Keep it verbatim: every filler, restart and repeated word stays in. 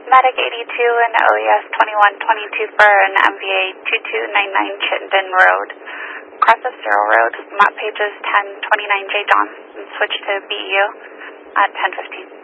Medic eighty-two and O E S twenty-one twenty-two for an M V A two two nine nine Chittenden Road. Cross of Cyril Road, map pages ten twenty-nine J John, and switch to B E U at ten fifteen.